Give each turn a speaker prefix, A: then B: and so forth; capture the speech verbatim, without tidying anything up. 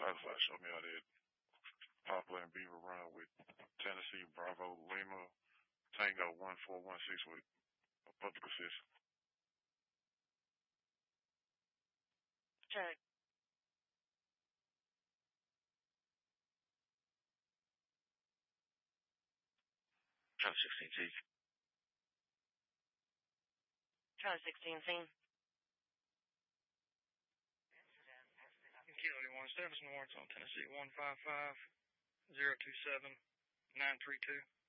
A: Title Fly, show me how that Poplar and Beaver run with Tennessee Bravo Lima Tango one four one six with a public assist.
B: Check.
C: Charlie sixteen C.
B: Charlie sixteen C.
D: Kilo one establishment warrants on Tennessee one five five zero two seven nine three two.